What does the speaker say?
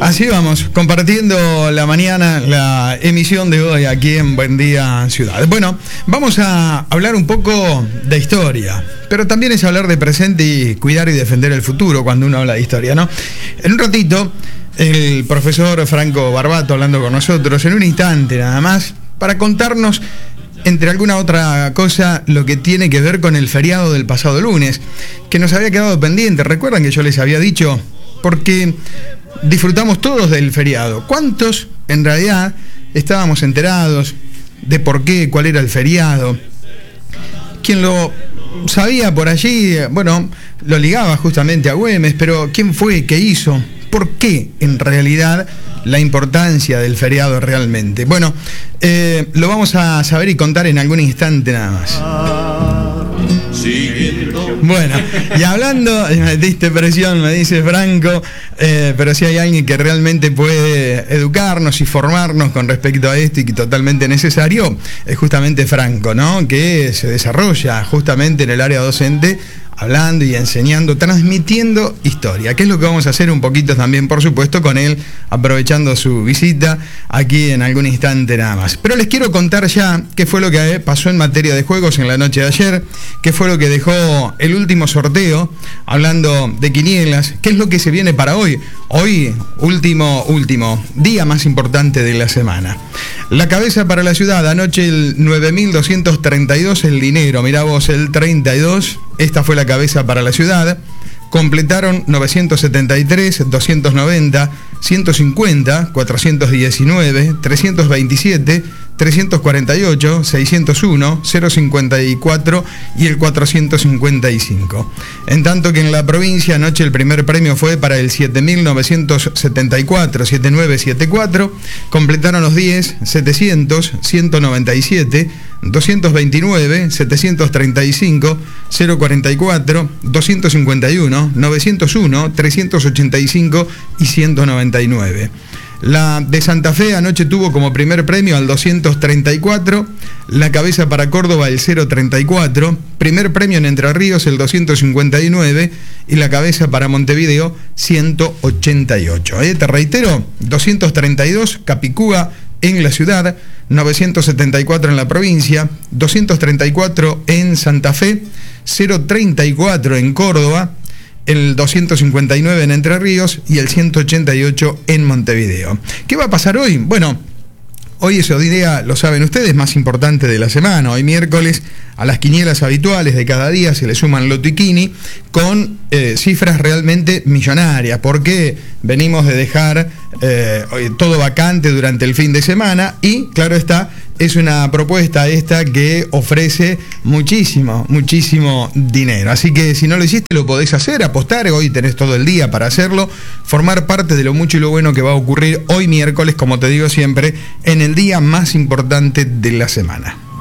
Así vamos, compartiendo la mañana, la emisión de hoy aquí en Buen Día Ciudad. Bueno, vamos a hablar un poco de historia, pero también es hablar de presente y cuidar y defender el futuro cuando uno habla de historia, ¿no? En un ratito, el profesor Franco Barbato hablando con nosotros, en un instante nada más, para contarnos, entre alguna otra cosa, lo que tiene que ver con el feriado del pasado lunes, que nos había quedado pendiente. ¿Recuerdan que yo les había dicho? Porque disfrutamos todos del feriado. ¿Cuántos en realidad estábamos enterados de por qué, cuál era el feriado? Quien lo sabía por allí, bueno, lo ligaba justamente a Güemes, pero ¿quién fue? ¿Qué hizo? ¿Por qué en realidad la importancia del feriado realmente? Bueno, lo vamos a saber y contar en algún instante nada más. Bueno, y hablando, me diste presión, me dice Franco, pero si hay alguien que realmente puede educarnos y formarnos con respecto a esto y que totalmente necesario, es justamente Franco, ¿no? Que se desarrolla justamente en el área docente, hablando y enseñando, transmitiendo historia, que es lo que vamos a hacer un poquito también, por supuesto, con él, aprovechando su visita aquí en algún instante nada más. Pero les quiero contar ya qué fue lo que pasó en materia de juegos en la noche de ayer, qué fue lo que dejó el último sorteo, hablando de quinielas, qué es lo que se viene para hoy. Hoy, último día más importante de la semana. La cabeza para la ciudad, anoche el 9.232 el dinero, mirá vos, el 32, esta fue la cabeza para la ciudad. Completaron 973, 290, 150, 419, 327, 348, 601, 054 y el 455. En tanto que en la provincia anoche el primer premio fue para el 7.974, 7974, completaron los 10, 700, 197, 229, 735, 044, 251, 901, 385 y 199. La de Santa Fe anoche tuvo como primer premio al 234, la cabeza para Córdoba el 034, primer premio en Entre Ríos el 259 y la cabeza para Montevideo 188. Te reitero, 232 Capicúa en la ciudad, 974 en la provincia, 234 en Santa Fe, 034 en Córdoba, el 259 en Entre Ríos y el 188 en Montevideo. ¿Qué va a pasar hoy? Bueno, hoy es el día, lo saben ustedes, más importante de la semana. Hoy miércoles, a las quinielas habituales de cada día se le suman Loto y Quini con cifras realmente millonarias, porque venimos de dejar todo vacante durante el fin de semana y, claro está, es una propuesta esta que ofrece muchísimo dinero. Así que si no lo hiciste, lo podés hacer, apostar, hoy tenés todo el día para hacerlo, formar parte de lo mucho y lo bueno que va a ocurrir hoy miércoles, como te digo siempre, en el día más importante de la semana.